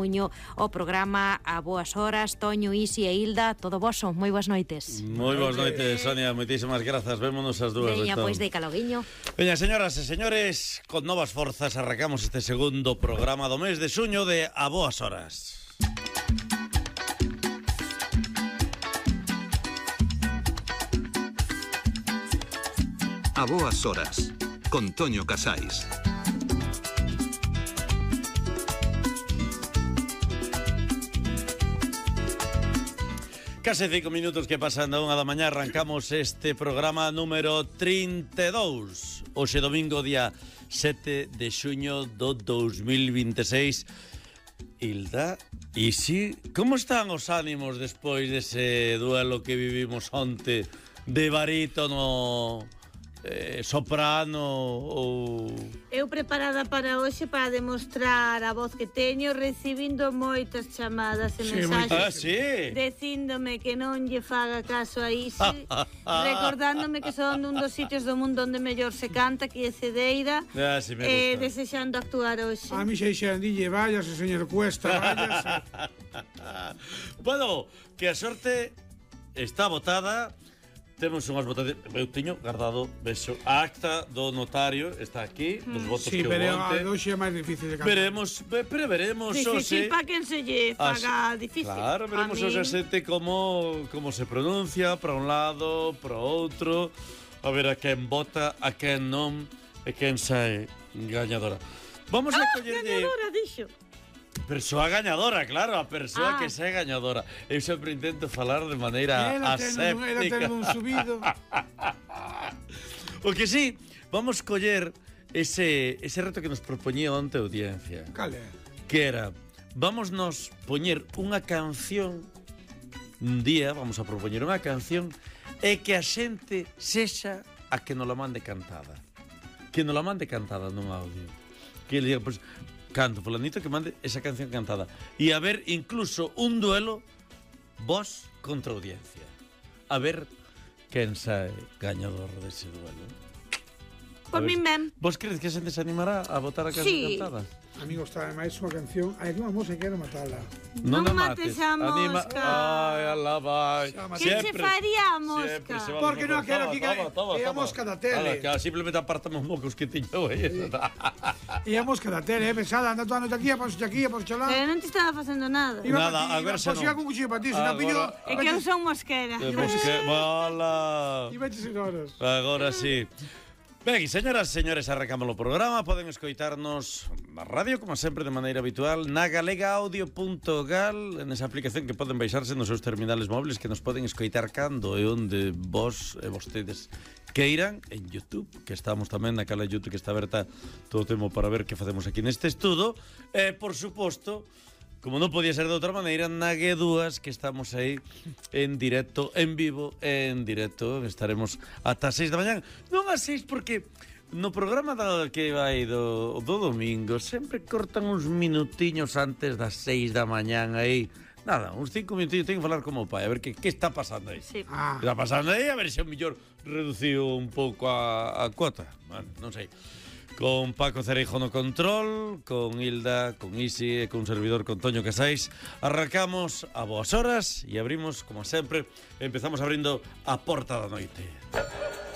Muño o programa A Boas Horas. Toño, Isi e Hilda, todo voso, moi boas noites. Moi boas noites, Sonia, moitísimas grazas. Vémonos as dúas. Veña, pois de caloguiño. Veña, señoras e señores, con novas forzas arrancamos este segundo programa do mes de xuño de A Boas Horas. A Boas Horas, con Toño Casais. Case 5 minutos que pasan da 1 da mañá arrancamos este programa número 32. Hoxe domingo, día 7 de xuño do 2026. Hilda, e si, como están os ánimos despois dese duelo que vivimos onte de barítono, soprano ou... Eu preparada para hoxe para demostrar a voz que teño, recibindo moitas chamadas e mensaxes dicíndome que non lle faga caso a Isi, recordándome que son dun dos sitios do mundo onde mellor se canta, que é Cedeira, desexando actuar hoxe. A mí xa dille, váyase, señor Cuesta, váyase. Bueno, que a sorte está votada. Temos unhas votacións. Eu teño guardado, vexo, a acta do notario está aquí, dos votos que pero monte. a hoxe é máis difícil de cantar. Veremos difícil para quen se lle faga difícil. Claro, veremos hoxe a xente como se pronuncia para un lado, para outro, a ver a quen vota, a quen non, e quen sae gañadora. Vamos a collerlle... gañadora, dixo. Persoa gañadora, claro, a persoa que sea gañadora. Eu sempre intento falar de maneira aséptica. Ela ten un subido. O que sí, vamos coller ese reto que nos propoñía onte a audiencia. Cale? Que era, vamos nos poñer unha canción, un día vamos a propoñer unha canción e que a xente sexa a que nos la mande cantada. Que nos la mande cantada nun audio. Que ele diga, pois... canto, fulanito que mande esa canción cantada. E a ver, incluso, un duelo vos contra audiencia. A ver quen sae gañador dese duelo. Por min ben. Vos crees que a xente se animará a votar a canción cantada? A mí gostaba máis unha canción. Hai unha moza que quero matala. Non mates a mosca. Ai, alá vai. Que se faría a mosca? Porque non quero que é a mosca da tele. Simplemente apartamos mocos que tiño aí. E a mosca da tele, pesada, anda toda a noite aquí, a paso aquí, a paso chalá. Pero non te estaba facendo nada. Nada, a ver xa non. Pois iba con cuchillo para ti, se non pillo... É que eu son mosquera. Mala. E veches horas. Agora sí. Ben, señoras e señores, arrancamos o programa. Poden escoitarnos na radio, como sempre, de maneira habitual, na galegaaudio.gal, nesa aplicación que poden baixarse nos seus terminales móviles, que nos poden escoitar cando e onde vos e vostedes queiran, en YouTube, que estamos tamén na cala YouTube, que está aberta todo o tempo para ver que facemos aquí neste estudo, e, por suposto, como non podía ser de outra maneira, na G2, que estamos aí en directo, en vivo, en directo. Estaremos ata 6 da mañá. Non a 6 porque no programa que vai do domingo sempre cortan uns minutiños antes das 6 da mañá aí. Nada, uns 5 minutinhos, tengo que falar como o pai, a ver que está pasando aí. Sí. Que está pasando aí, a ver se o mellor reduciu un pouco a cuota. Bueno, non sei. Con Paco Cereijo no control, con Hilda, con Isi e con un servidor, con Toño Casais. Arrancamos a Boas Horas e abrimos, como sempre, empezamos abrindo a porta da noite.